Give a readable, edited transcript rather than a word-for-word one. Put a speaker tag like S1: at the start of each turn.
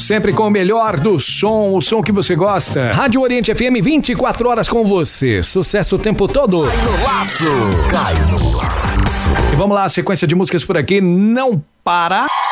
S1: Sempre com o melhor do som, o som que você gosta. Rádio Oriente FM, 24 horas com você. Sucesso o tempo todo.
S2: Cai no laço. Cai no laço.
S1: E vamos lá, sequência de músicas por aqui. Não para.